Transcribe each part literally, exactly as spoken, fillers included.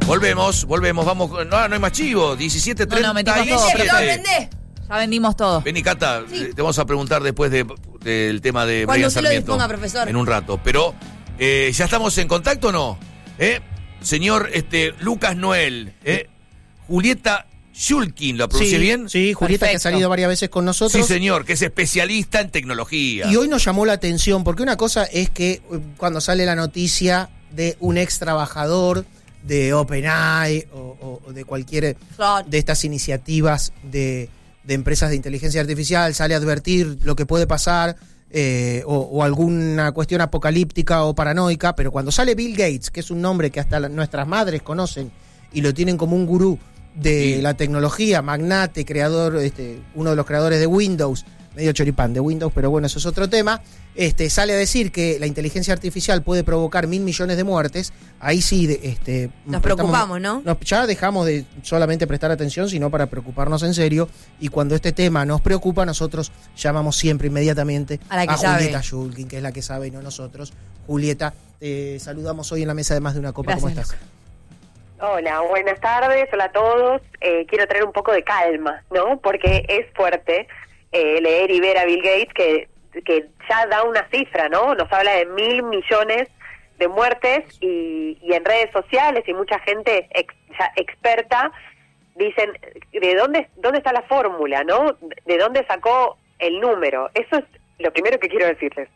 Volvemos, volvemos, vamos. No, no hay más chivo. diecisiete treinta. No, no, metimos todo, pero ya vendimos todo. Vení, Cata, Sí. te vamos a preguntar después de, del tema de Cuando Brian se lo Sarmiento. disponga, profesor. En un rato. Pero, eh, ¿ya estamos en contacto o no? ¿Eh? Señor este, Lucas Noel, ¿eh? Julieta Shulkin, ¿lo pronuncié Sí, bien? Sí, Julieta, Perfecto. que ha salido varias veces con nosotros. Sí, señor, que es especialista en tecnología. Y hoy nos llamó la atención, porque una cosa es que eh, cuando sale la noticia de un ex trabajador de OpenAI o, o- o de cualquier Claro. de estas iniciativas de, de empresas de inteligencia artificial, sale a advertir lo que puede pasar, eh, o, o alguna cuestión apocalíptica o paranoica, pero cuando sale Bill Gates, que es un nombre que hasta la- nuestras madres conocen y lo tienen como un gurú de Sí. la tecnología, magnate, creador, este, uno de los creadores de Windows, medio choripán de Windows, pero bueno, eso es otro tema, este, sale a decir que la inteligencia artificial puede provocar mil millones de muertes, ahí sí, de- este, Nos prestamos- preocupamos, ¿no? nos- ya dejamos de solamente prestar atención, sino para preocuparnos en serio, y cuando este tema nos preocupa, nosotros llamamos siempre inmediatamente A la que sabe. Julieta Shulkin, que es la que sabe y no nosotros. Julieta, te saludamos hoy en la mesa de Más de una Copa. Gracias, ¿Cómo estás? Hola, buenas tardes, hola a todos. Eh, quiero traer un poco de calma, ¿no? Porque es fuerte eh, leer y ver a Bill Gates que, que ya da una cifra, ¿no? Nos habla de mil millones de muertes y, y en redes sociales y mucha gente ex, ya experta dicen, ¿de dónde, dónde está la fórmula, no? ¿De dónde sacó el número? Eso es lo primero que quiero decirles.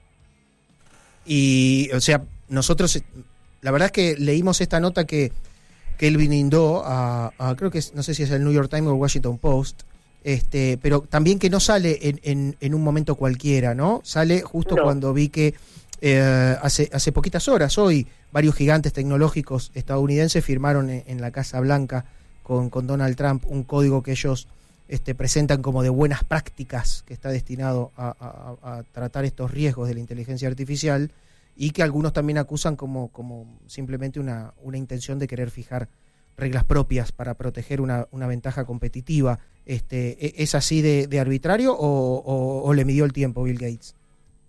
Y, o sea, nosotros, eh, la verdad es que leímos esta nota que, que él brindó a, a, creo que es, no sé si es el New York Times o el Washington Post, este, pero también que no sale en, en, en un momento cualquiera, ¿no? Sale justo No. cuando vi que eh, hace, hace poquitas horas, hoy, varios gigantes tecnológicos estadounidenses firmaron en, en la Casa Blanca con, con Donald Trump un código que ellos este, presentan como de buenas prácticas, que está destinado a, a- a tratar estos riesgos de la inteligencia artificial, y que algunos también acusan como, como simplemente una, una intención de querer fijar reglas propias para proteger una, una ventaja competitiva. Este, ¿e- ¿Es así de, de arbitrario o, o- o le midió el tiempo Bill Gates?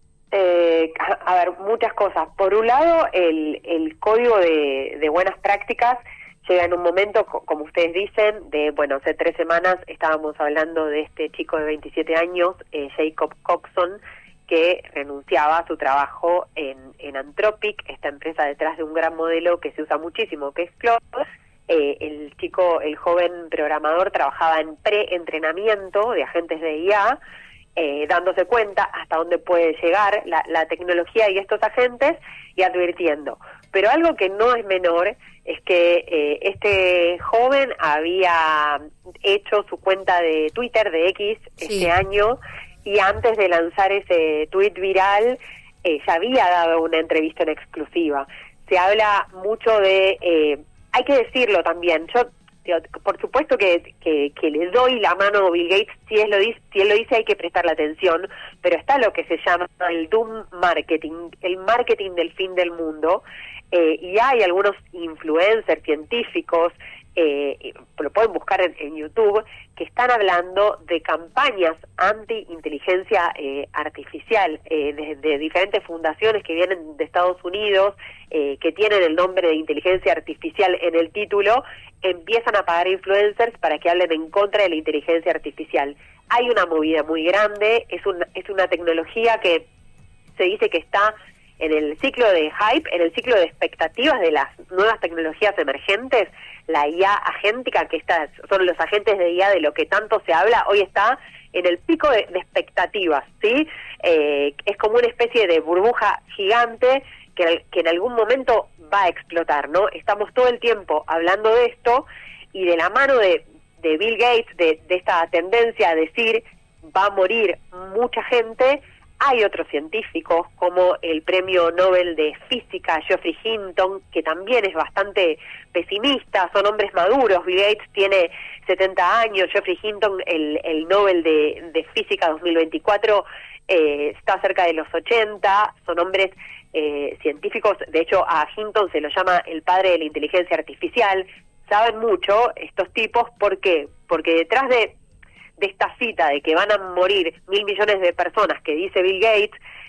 Eh, a ver, muchas cosas. Por un lado, el, el código de, de buenas prácticas llega en un momento, co- como ustedes dicen, de, bueno, hace tres semanas estábamos hablando de este chico de veintisiete años, eh, Jacob Coxon, que renunciaba a su trabajo en, en Anthropic, esta empresa detrás de un gran modelo que se usa muchísimo, que es Claude. Eh, el chico, el joven programador, trabajaba en pre-entrenamiento de agentes de I A, eh, dándose cuenta hasta dónde puede llegar la, la tecnología y estos agentes, y advirtiendo. Pero algo que no es menor es que eh, este joven había hecho su cuenta de Twitter, de X, Sí. este año, y antes de lanzar ese tweet viral, eh, ya había dado una entrevista en exclusiva. Se habla mucho de... Eh, hay que decirlo también, yo digo, por supuesto que, que, que le doy la mano a Bill Gates, si él, lo dice, si él lo dice hay que prestarle atención, pero está lo que se llama el doom marketing, el marketing del fin del mundo, eh, y hay algunos influencers científicos, eh, lo pueden buscar en, en YouTube, que están hablando de campañas anti-inteligencia eh, artificial, eh, de, de diferentes fundaciones que vienen de Estados Unidos, eh, que tienen el nombre de inteligencia artificial en el título, empiezan a pagar influencers para que hablen en contra de la inteligencia artificial. Hay una movida muy grande, es una, es una tecnología que se dice que está en el ciclo de hype, en el ciclo de expectativas de las nuevas tecnologías emergentes. La I A agéntica, que estas son los agentes de I A de lo que tanto se habla, hoy está en el pico de, de expectativas, ¿sí? Eh, es como una especie de burbuja gigante que, que en algún momento va a explotar, ¿no? Estamos todo el tiempo hablando de esto, y de la mano de, de Bill Gates, de, de esta tendencia a decir va a morir mucha gente, hay otros científicos, como el premio Nobel de Física, Geoffrey Hinton, que también es bastante pesimista, son hombres maduros. Bill Gates tiene setenta años, Geoffrey Hinton, el, el Nobel de, de Física dos mil veinticuatro, eh, está cerca de los ochenta, son hombres eh, científicos. De hecho, a Hinton se lo llama el padre de la inteligencia artificial. Saben mucho estos tipos, ¿por qué? Porque detrás de... de esta cita de que van a morir mil millones de personas que dice Bill Gates,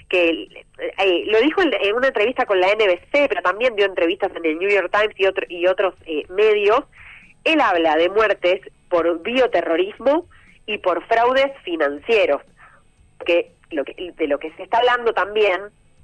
que eh, lo dijo en, en una entrevista con la N B C, pero también dio entrevistas en el New York Times y, otro, y otros eh, medios. Él habla de muertes por bioterrorismo y por fraudes financieros, que, lo que de lo que se está hablando también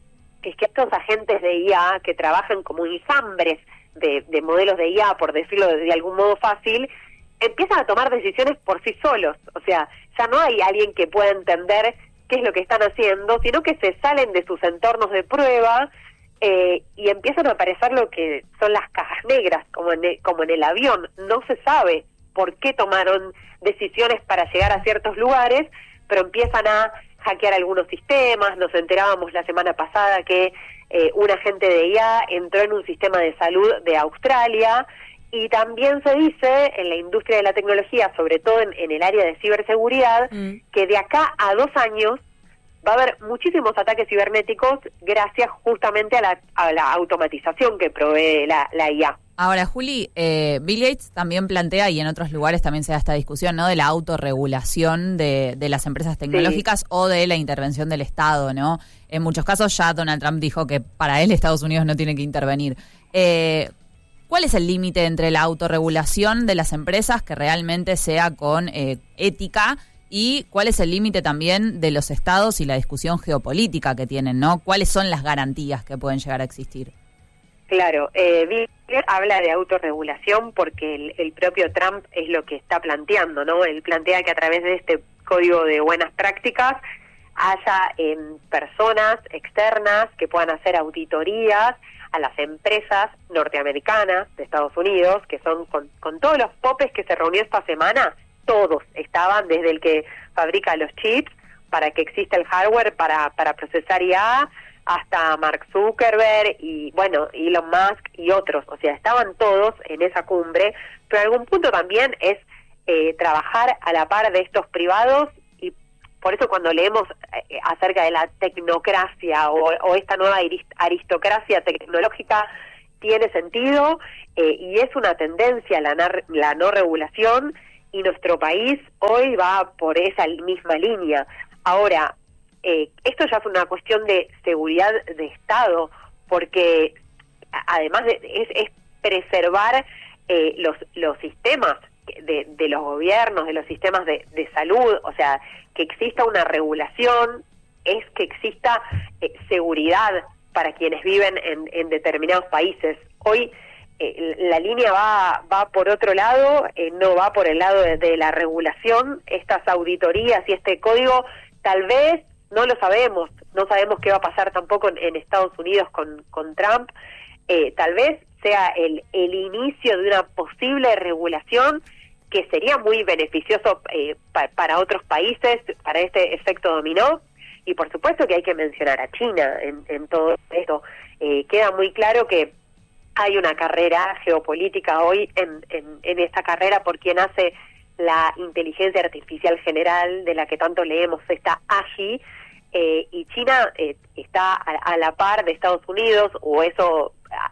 es que estos agentes de I A que trabajan como enjambres de, de modelos de I A, por decirlo de, de algún modo fácil, empiezan a tomar decisiones por sí solos. O sea, ya no hay alguien que pueda entender qué es lo que están haciendo, sino que se salen de sus entornos de prueba eh, y empiezan a aparecer lo que son las cajas negras, como en el, como en el avión. No se sabe por qué tomaron decisiones para llegar a ciertos lugares, pero empiezan a hackear algunos sistemas. Nos enterábamos la semana pasada que eh, un agente de I A entró en un sistema de salud de Australia, y también se dice en la industria de la tecnología, sobre todo en, en el área de ciberseguridad, mm. que de acá a dos años va a haber muchísimos ataques cibernéticos gracias justamente a la, a la automatización que provee la, la I A. Ahora, Juli, eh, Bill Gates también plantea, y en otros lugares también se da esta discusión, ¿no?, de la autorregulación de, de las empresas tecnológicas, sí, o de la intervención del Estado, ¿no? En muchos casos ya Donald Trump dijo que para él Estados Unidos no tiene que intervenir. Eh, ¿Cuál es el límite entre la autorregulación de las empresas que realmente sea con eh, ética, y cuál es el límite también de los estados y la discusión geopolítica que tienen, ¿no? ¿Cuáles son las garantías que pueden llegar a existir? Claro, eh, Bill habla de autorregulación porque el, el propio Trump es lo que está planteando, ¿no? Él plantea que a través de este código de buenas prácticas haya eh, personas externas que puedan hacer auditorías a las empresas norteamericanas de Estados Unidos, que son con, con todos los popes que se reunió esta semana, todos estaban, desde el que fabrica los chips para que exista el hardware para, para procesar I A, hasta Mark Zuckerberg y, bueno, Elon Musk y otros. O sea, estaban todos en esa cumbre, pero en algún punto también es eh, trabajar a la par de estos privados, y por eso cuando leemos eh, acerca de la tecnocracia o, o esta nueva aristocracia tecnológica, tiene sentido eh, y es una tendencia la, la no regulación, y nuestro país hoy va por esa misma línea. Ahora, Eh, esto ya es una cuestión de seguridad de Estado, porque además de, es, es preservar eh, los los sistemas de, de los gobiernos, de los sistemas de, de salud. O sea, que exista una regulación es que exista eh, seguridad para quienes viven en, en determinados países. Hoy eh, la línea va va por otro lado, eh, no va por el lado de, de la regulación. Estas auditorías y este código tal vez, no lo sabemos, no sabemos qué va a pasar tampoco en, en Estados Unidos con, con Trump, eh, tal vez sea el, el inicio de una posible regulación que sería muy beneficioso eh, pa, para otros países, para este efecto dominó, y por supuesto que hay que mencionar a China en, en todo esto. Eh, queda muy claro que hay una carrera geopolítica hoy en, en, en esta carrera por quien hace la inteligencia artificial general, de la que tanto leemos, esta A G I, eh, y China eh, está a, a la par de Estados Unidos, o eso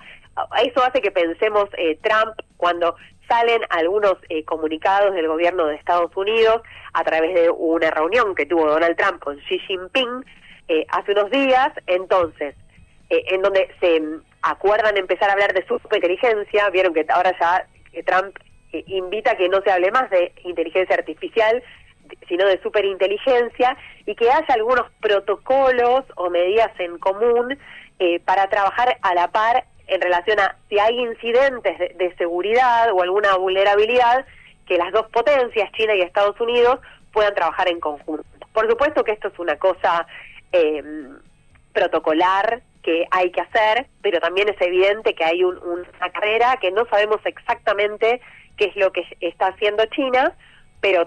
eso hace que pensemos eh, Trump cuando salen algunos eh, comunicados del gobierno de Estados Unidos a través de una reunión que tuvo Donald Trump con Xi Jinping eh, hace unos días, entonces, eh, en donde se acuerdan empezar a hablar de superinteligencia. Vieron que ahora ya eh, Trump eh, invita a que no se hable más de inteligencia artificial, sino de superinteligencia, y que haya algunos protocolos o medidas en común eh, para trabajar a la par en relación a si hay incidentes de, de seguridad o alguna vulnerabilidad, que las dos potencias, China y Estados Unidos, puedan trabajar en conjunto. Por supuesto que esto es una cosa eh, protocolar que hay que hacer, pero también es evidente que hay un, una carrera que no sabemos exactamente qué es lo que está haciendo China, pero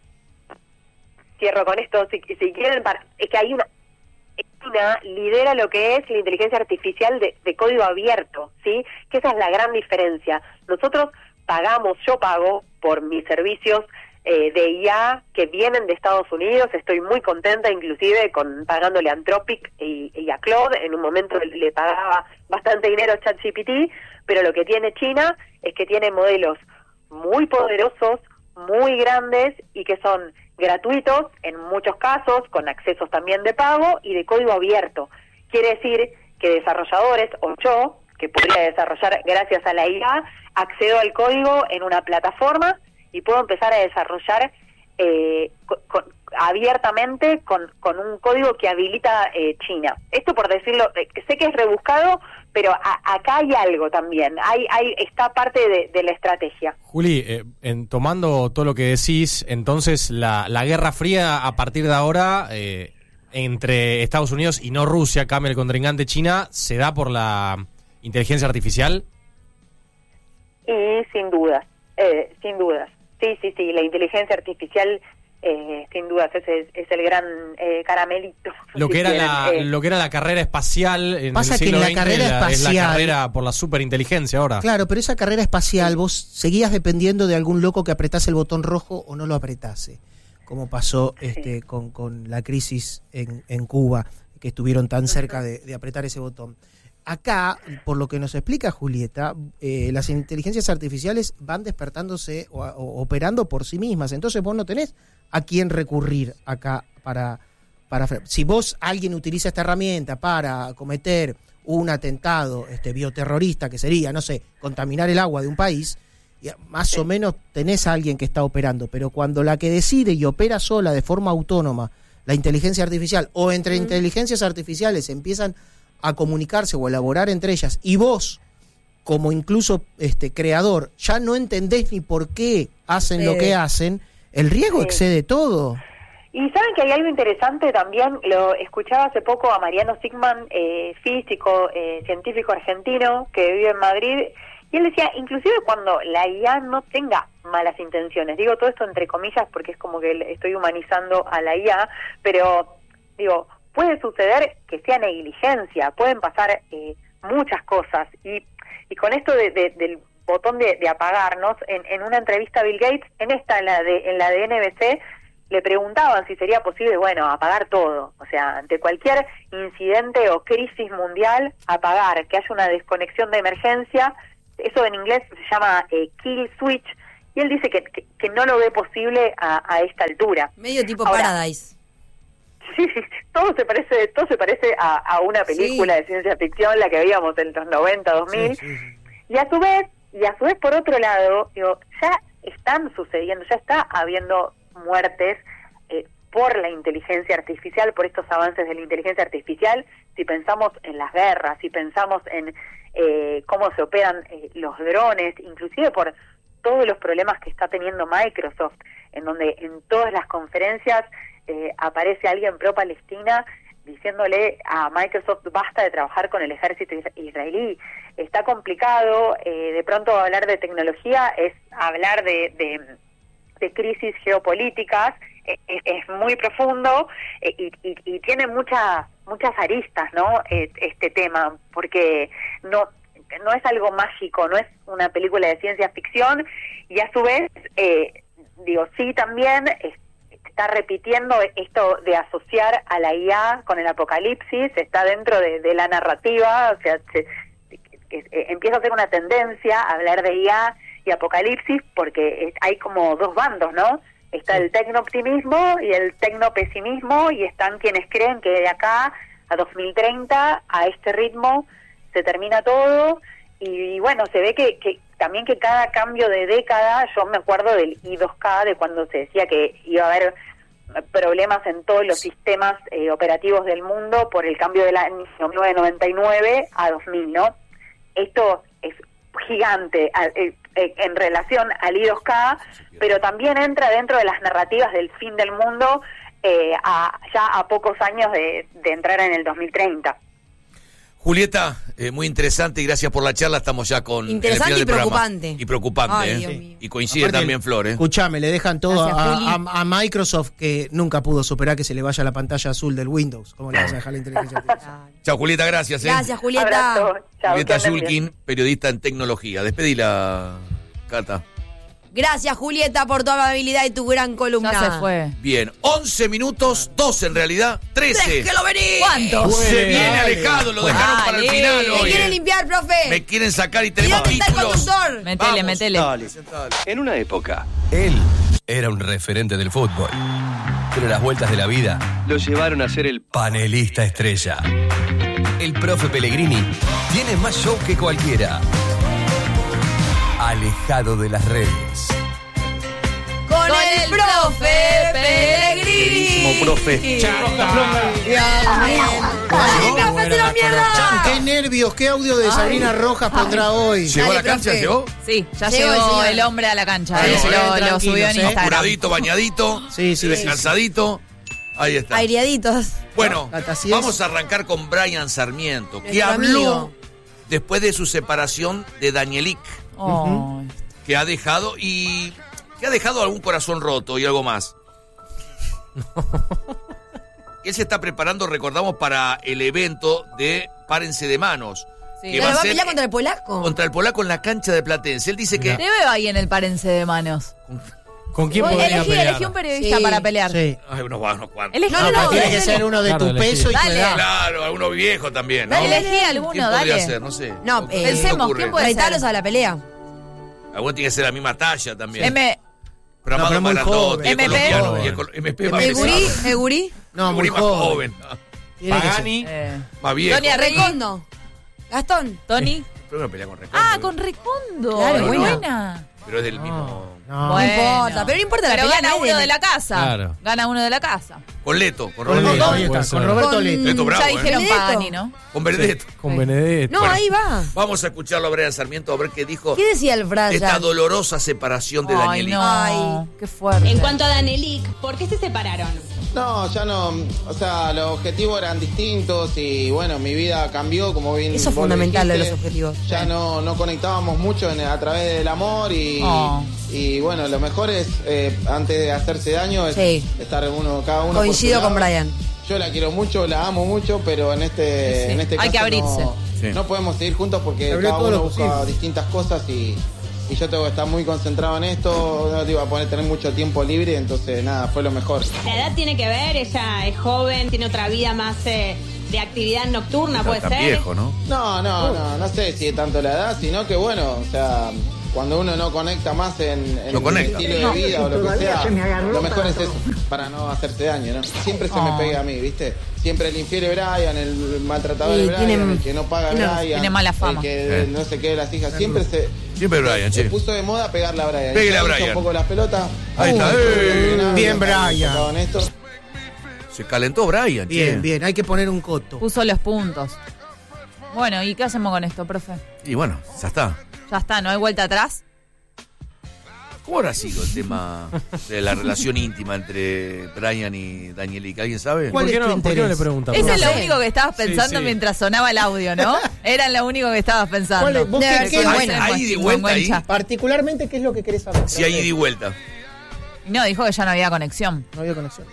cierro con esto, si, si quieren, es que hay una, China lidera lo que es la inteligencia artificial de, de código abierto, ¿sí? Que esa es la gran diferencia. Nosotros pagamos, yo pago por mis servicios eh, de I A que vienen de Estados Unidos. Estoy muy contenta, inclusive, con pagándole a Anthropic y, y a Claude. En un momento le, le pagaba bastante dinero a ChatGPT, pero lo que tiene China es que tiene modelos muy poderosos, muy grandes, y que son gratuitos, en muchos casos, con accesos también de pago y de código abierto. Quiere decir que desarrolladores, o yo, que podría desarrollar gracias a la I A, accedo al código en una plataforma y puedo empezar a desarrollar eh, con, con, abiertamente con, con un código que habilita eh, China. Esto por decirlo, eh, sé que es rebuscado, pero a, acá hay algo también, hay, hay está parte de, de la estrategia. Juli, eh, en, tomando todo lo que decís, entonces la, la Guerra Fría a partir de ahora eh, entre Estados Unidos y no Rusia, cambia el contrincante China, ¿se da por la inteligencia artificial? Y sin dudas, eh, sin dudas. Sí, sí, sí, la inteligencia artificial, eh, sin dudas, es, es, es el gran eh, caramelito. Lo si que era quieren, la eh. lo que era la carrera espacial en Pasa el que siglo la veinte, carrera la- es la espacial- carrera por la superinteligencia ahora. Claro, pero esa carrera espacial vos seguías dependiendo de algún loco que apretase el botón rojo o no lo apretase, como pasó este, con, con la crisis en, en Cuba, que estuvieron tan cerca de, de apretar ese botón. Acá, por lo que nos explica Julieta, eh, las inteligencias artificiales van despertándose o, o operando por sí mismas. Entonces vos no tenés a quién recurrir acá para, para... Si vos, alguien utiliza esta herramienta para cometer un atentado este, bioterrorista, que sería, no sé, contaminar el agua de un país, y más o menos tenés a alguien que está operando. Pero cuando la que decide y opera sola de forma autónoma la inteligencia artificial, o entre mm. inteligencias artificiales empiezan a comunicarse o elaborar entre ellas, y vos, como incluso este creador, ya no entendés ni por qué hacen sí. lo que hacen, el riesgo sí. excede todo. Y saben que hay algo interesante también, lo escuchaba hace poco a Mariano Sigman, eh, físico, eh, científico argentino, que vive en Madrid, y él decía, inclusive cuando la I A no tenga malas intenciones, digo todo esto entre comillas porque es como que estoy humanizando a la I A, pero digo, puede suceder que sea negligencia, pueden pasar eh, muchas cosas. Y, y con esto de, de, del botón de, de apagarnos, en, en una entrevista a Bill Gates, en esta, en la de, en la de N B C, le preguntaban si sería posible, bueno, apagar todo. O sea, ante cualquier incidente o crisis mundial, apagar, que haya una desconexión de emergencia. Eso en inglés se llama eh, kill switch. Y él dice que, que, que no lo ve posible a, a esta altura. Medio tipo Ahora, Paradise. Sí, todo se parece, todo se parece a, a una película sí. de ciencia ficción, la que veíamos en los noventa, dos mil, sí, sí, sí. y a su vez, y a su vez por otro lado, digo, ya están sucediendo, ya está habiendo muertes eh, por la inteligencia artificial, por estos avances de la inteligencia artificial. Si pensamos en las guerras, si pensamos en eh, cómo se operan eh, los drones, inclusive por todos los problemas que está teniendo Microsoft, en donde en todas las conferencias Eh, aparece alguien pro Palestina diciéndole a Microsoft basta de trabajar con el ejército israelí. Está complicado, eh, de pronto hablar de tecnología es hablar de, de, de crisis geopolíticas, es, es muy profundo eh, y, y, y tiene muchas muchas aristas, ¿no? Eh, este tema, porque no no es algo mágico, no es una película de ciencia ficción, y a su vez, eh, digo, sí también es, está repitiendo esto de asociar a la I A con el apocalipsis, está dentro de, de la narrativa, o sea, se, que, que empieza a ser una tendencia a hablar de I A y apocalipsis porque hay como dos bandos, ¿no? Está el tecno-optimismo y el tecno-pesimismo, y están quienes creen que de acá a dos mil treinta, a este ritmo, se termina todo, y, y bueno, se ve que, que también que cada cambio de década, yo me acuerdo del I dos K, de cuando se decía que iba a haber problemas en todos los sistemas eh, operativos del mundo por el cambio del año mil novecientos noventa y nueve a dos mil, ¿no? Esto es gigante eh, eh, en relación al I dos K, pero también entra dentro de las narrativas del fin del mundo eh, a, ya a pocos años de, de entrar en el dos mil treinta. Julieta, eh, muy interesante y gracias por la charla. Estamos ya con interesante el y preocupante. Y preocupante, Ay, ¿eh? Dios mío. Y coincide Aparte, también Flor, ¿eh? Escuchame, le dejan todo Gracias, a, a, a Microsoft, que nunca pudo superar que se le vaya la pantalla azul del Windows. ¿Cómo le vas a dejar la inteligencia artificial? Chao, Julieta, gracias, ¿eh? Gracias, Julieta. Abrazo. Chao, Julieta que anden bien. Shulkin, periodista en tecnología. Despedila, Cata. Gracias, Julieta, por tu amabilidad y tu gran columna. Ya se fue. Bien, once minutos, doce en realidad, trece. ¡Déjelo venir! ¿Cuánto? Se viene alejado, lo dejaron Dale. para el final ¿Me hoy. quieren eh. limpiar, profe? Me quieren sacar y ¿Y tenemos dónde está el títulos. conductor? Metele, Vamos, metele. Dale. Sentale. En una época, él era un referente del fútbol. Pero las vueltas de la vida lo llevaron a ser el panelista estrella. El profe Pellegrini tiene más show que cualquiera. Alejado de las redes. Con el profe Pellegrini. Como profe. Qué nervios, qué audio de Sabrina Rojas pondrá hoy. ¿Llegó a la Dale, cancha? profe. ¿Llegó? Sí, ya Llegó llegó, el señor. el hombre a la cancha. Bueno, eh, eh, lo, lo tranquilos, subió en eh. Instagram. Curadito, bañadito. Sí, sí, Descansadito. Ahí está. Aireaditos. Bueno, Tata, así vamos es. a arrancar con Brian Sarmiento, que Nuestro habló amigo. después de su separación de Danielic, Oh, que ha dejado y que ha dejado algún corazón roto y algo más. Él se está preparando, recordamos, para el evento de Párense de Manos, sí. que ¿Pero va va a a ser pelear contra el polaco? contra el polaco en la cancha de Platense. Él dice que Te veo ahí en el Párense de Manos. ¿Con quién Vos podría elegí, pelear? elegí un periodista Sí. para pelear. Sí. ay, unos va, unos cuantos. Elegí No, no, uno, no, Tiene dale, que ser uno de Claro, tu elegí. peso y tu Dale. edad. Claro, alguno viejo también, ¿no? Dale, elegí ¿Quién alguno, podría dale. ser? No sé. No, ¿Qué eh, se te Pensemos, ocurre? ¿quién puede ser? Retalos a la pelea. Alguno tiene que ser la misma talla también. M. Pero No, Amado pero muy Maratón, joven. y es M P. colombiano, y es col- M P más ¿Egurí? pesado. ¿Egurí? No, muy Egurí más joven. joven. Tiene que ser- Pagani. Eh, Más viejo. Tony Arregui. Recondo. Gastón. Tony. Pero una pelea con Recondo. Ah, con Recondo. Claro, Muy buena. buena. Pero es del mismo. No. No importa, pero no importa la Pero pelea, gana no es uno de- de la casa. Claro. Gana uno de la casa. Con Leto, con Con Roberto. Leto, Con, ahí está, Puede con ser. Roberto Con- Leto. Leto bravo, ya ¿eh? dijeron Benedetto. Pagani, ¿no? con Benedetto. Con Sí. Benedetto. No, ahí va. Vamos a escucharlo a Brian Sarmiento a ver qué dijo ¿Qué decía el esta Brian? dolorosa separación de Ay, Danielito. no. Ay. Qué fuerte. En cuanto a Danielic, ¿por qué se separaron? No, ya no, o sea, los objetivos eran distintos y bueno, mi vida cambió, como bien Eso es vos fundamental, dijiste. de los objetivos. Ya no, no conectábamos mucho en- a través del amor y, Oh. y bueno, lo mejor es, eh, antes de hacerse daño, es Sí. estar uno, cada uno por Coincido su con lado. Brian. Yo la quiero mucho, la amo mucho, pero en este, Sí. en este Hay caso que abrirse. No, Sí. no podemos seguir juntos porque Abrió cada todo uno lo busca posible. distintas cosas y, y yo tengo que estar muy concentrado en esto, no digo, a poder tener mucho tiempo libre, entonces nada, fue lo mejor. ¿La edad tiene que ver? Ella es joven, tiene otra vida más eh, de actividad nocturna, Está puede tan ser. viejo, ¿no? No, no, no, no sé si es tanto la edad, sino que bueno, o sea, cuando uno no conecta más en, en No el conecta. estilo de vida o lo que sea, lo mejor es eso, para no hacerse daño, ¿no? Siempre se me Oh. pega a mí, ¿viste? Siempre el infiere Brian, el maltratador Y de Brian, tiene- el que no paga tiene- Brian, tiene mala fama. el que Eh. no se quede las hijas, siempre se... Siempre Brian, Se che. puso de moda pegarle a Brian. Pégale a Y se hizo Brian. un poco las pelotas. Ahí está, Uh, eh. nada, Bien, no estaba Brian. enfocado en esto. Se calentó Brian, che. Bien, bien, hay que poner un coto. Puso los puntos. Bueno, ¿y qué hacemos con esto, profe? Y bueno, ya está. Ya está, ¿no hay vuelta atrás? ¿Cómo habrá sido el tema de la relación íntima entre Brian y Danielic? ¿Alguien sabe? ¿Cuál ¿Por qué es tu no, ¿por qué no le interés? preguntamos? Eso No es lo sé. único que estabas pensando Sí, sí. mientras sonaba el audio, ¿no? Era lo único que estabas pensando. ¿Cuál es? ¿Vos Debe qué- haber qué- sido Hay- buena. hay ida y vuelta ahí. Particularmente, ¿qué es lo que querés saber? Si hay ida y vuelta. No, dijo que ya no había conexión. No había conexión.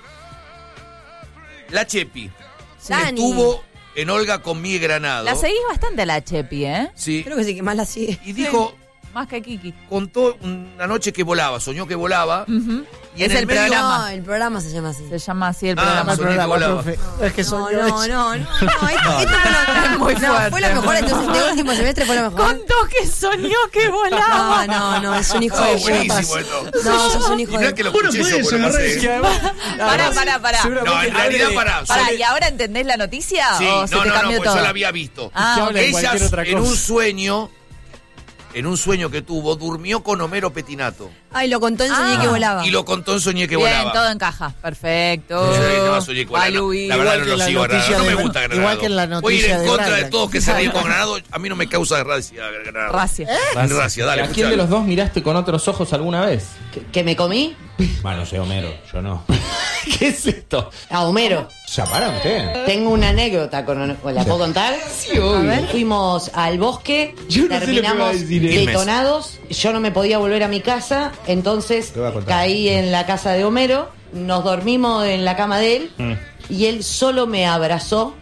La Chepi Dani. estuvo en Olga con Miguel Granado. La seguís bastante a la Chepi, ¿eh? Sí. Creo que sí, que más la sigue. Y dijo, Más que Kiki. contó una noche que volaba, soñó que volaba. Ujú. Y Es en el el medio- programa. No, el programa se llama así. Se llama así el Ah, programa. El soñé que programa, volaba. profe. Es que No, soy no, no, no, no, esto, esto fue lo, Muy no, fuerte. fue lo mejor, entonces este último semestre fue lo mejor. Contó que soñó que volaba. No, no, no, es un hijo Oh, de buenísimo puta. esto. No, sos un hijo Y no de es que lo escuché yo, porque no sé. Pará, pará, pará. No, en realidad, pará. Pará, solo- ¿y ahora entendés la noticia? Sí, ¿O se no, te no, no, cambió pues todo? yo la había visto. Ah, Que ok. hable de cualquier Ella, otra en cosa. un sueño, en un sueño que tuvo, durmió con Homero Petinato. Ay, lo contó en Soñé Ah. que volaba. Y lo contó en Soñé que Bien, volaba. todo encaja. Perfecto. Yo le dije, Soñé que volaba. No, Balui. la verdad Igual no que lo la sigo a noticia Granado. No de me Bra- gusta Granado. igual que la Voy a ir noticia en de contra de Brian. todos que se ríen con Granado. A mí no me causa gracia Granado. Racia. Gracia, dale. ¿A quién de escuchalo. los dos miraste con otros ojos alguna vez? ¿Que me comí? Bueno, no sé, Homero, yo no. ¿Qué es esto? A Homero. ¿Ya para usted? Tengo una anécdota con con- ¿la puedo contar? Sí, obvio. A ver. Fuimos al bosque, Yo no sé lo que va a terminamos decir él. detonados. Yo no me podía volver a mi casa, entonces Te voy a contar. caí en la casa de Homero, nos dormimos en la cama de él Mm. y él solo me abrazó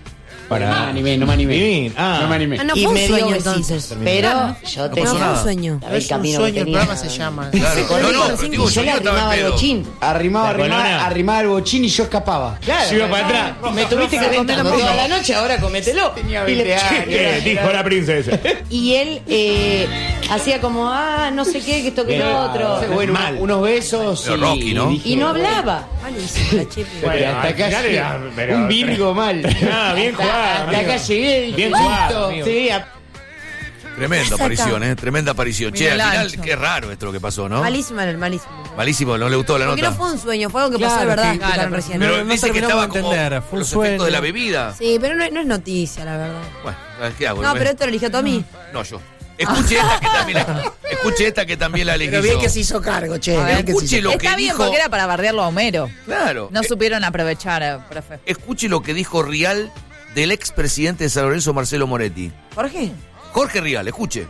Para, no me animé, no me animé. Ah. No me animé. Ah, no Y fue un me sueño dio besito, entonces. pero Claro. yo No te pasó No fue nada. un sueño. sabía el Es un camino sueño, que el tenía. programa se llama. Claro. No, no, pero digo, Y yo yo le estaba arrimaba en el pedo. bochín. Arrimaba, La arrimaba, colona. arrimaba el bochín y yo escapaba. Claro. Yo iba para atrás. Me tuviste que contar toda la noche, ahora comételo. Tenía Y le- veinte años. ¿Qué dijo la princesa? Y él eh, hacía como, ah, no sé qué, que esto, que lo otro. Bueno, Mal. unos besos Pero y, Rocky, ¿no? dije, Y no hablaba. Malísimo, la Chepi. Bueno, Bueno, hasta al acá final llegué. era- pero- un virgo mal. Ah, bien Hasta- jugado, Hasta amigo. acá llegué. Bien listo. jugado, amigo. Sí, a- Tremenda Saca. aparición, ¿eh? Tremenda aparición. Che, Mira al el final, ancho. qué raro esto lo que pasó, ¿no? Malísimo, era el malísimo. Malísimo, no le gustó la Porque nota. no fue un sueño, fue algo que pasó de Claro, verdad, que- explicaron claro, recién. Pero No- no dice que terminamos estaba de como entender, por fue un los efectos de la sueño. bebida. Sí, pero no, no es noticia, la verdad. Bueno, ¿qué hago? No, Me- pero esto lo eligió Tommy. No, yo. Escuche esta que también la, escuche esta que también la elegí Pero bien yo. que se hizo cargo, che. A ver, bien que se escuche hizo lo Está que bien dijo. porque era para bardearlo a Homero. Claro. No Eh, supieron aprovechar, eh, profe. Escuche lo que dijo Rial del expresidente de San Lorenzo, Marcelo Moretti. ¿Jorge? Jorge Rial, escuche.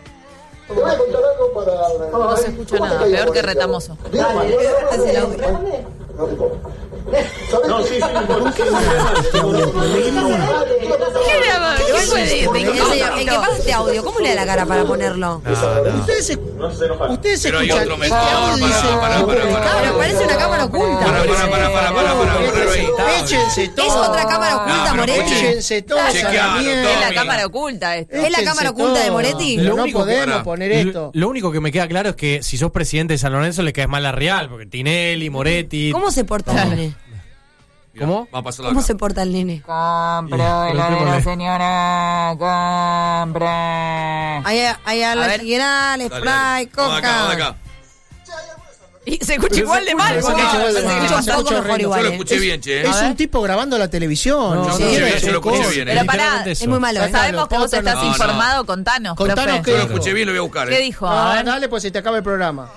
No se escucha nada, peor que retamoso. Hace el audio. ¿Qué era? ¿Qué fue de- de El señor, el que incógnito? pasa este audio, ¿cómo le da la cara para ponerlo? Ustedes, se- ustedes Pero hay escuchan otro este mejor. audio y Pará, se- pará, pará, pará. Pero parece una cámara oculta. Pará, pará, pará, pará, pará, pará, pará, ahí. Échense todo. Es otra cámara oculta, pero Moretti. Échense todos a la Chequealo, mierda. Es la Tommy. cámara oculta esto. ¿Es la Échense cámara oculta de todo. Moretti? Pero Lo no único que- podemos Pará. poner esto. Lo único que me queda claro es que si sos presidente de San Lorenzo le caes mal a Real, porque Tinelli, Moretti. ¿Cómo se porta el nene? Mirá, ¿Cómo? Va a pasar ¿Cómo acá. se porta el nene? Compra el heladero, señora, compra. Hay, hay A alas ver. generales, Dale, dale. Sprite, Vamos acá, vamos Coca. acá. Y se escucha igual de mal. Se boludo. escucha igual de Se mal, escucha se un poco escucha mejor horrendo. igual. Yo lo eh. escuché bien, che. ¿eh? Es ver. un tipo grabando la televisión. No, ni yo siquiera escuché bien, es yo lo cosa. escuché bien, eh. Pero pará, Literalmente es eso. muy malo. ¿eh? Sacalo. Sabemos que vos Poto, estás no, no. informado, contanos, Contanos profe. qué Yo lo dijo. escuché bien, lo voy a buscar. ¿Qué ¿eh? dijo? No, A ver. dale, pues se te acaba el programa.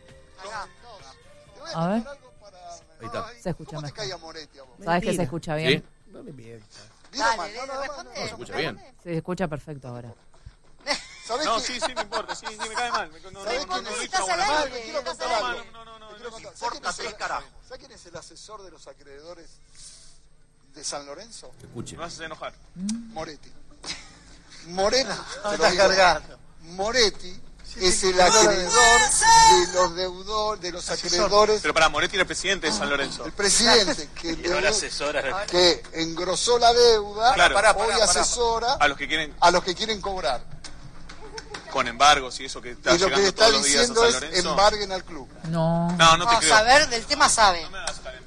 A ver. Ahí está. Se escucha mejor. ¿Sabes que se escucha bien? ¿Sí? No me mientas. No, se escucha bien. Se escucha perfecto ahora. No, sí, sí, me importa, sí, sí, me cae mal. No, no, no, no, no, Estás no, al no, aire, quiero estás contar al algo. aire. No, no, no, no, Quiero no contar. importa ¿Sabes quién tres es- carajos. ¿Sabes quién es el asesor de los acreedores de San Lorenzo? Escuche. Me vas a hacer enojar. Moretti. Morena, te lo digo. Moretti es el acreedor de los deudores, de los acreedores, Pero para Moretti era el presidente de San Lorenzo. el presidente que, Y ahora asesora que engrosó la deuda, Claro. Pará, hoy asesora a los que quieren a los que quieren cobrar. con embargos y eso que está Y lo que le llegando está todos los días a diciendo San es Lorenzo. embarguen al club. No. No, no te No, creo. saber del tema sabe. No me hagas calentar.